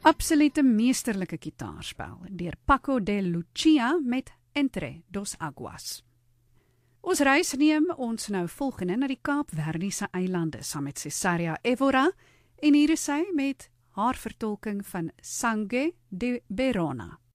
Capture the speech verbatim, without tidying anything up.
absolute meesterlike gitaarspel deur Paco de Lucia met Entre dos Aguas. Ons reis neem ons nou volgende na die Kaapverdiese eilande saam met Cesaria Evora en hier is sy met haar vertolking van Sangue de Verona.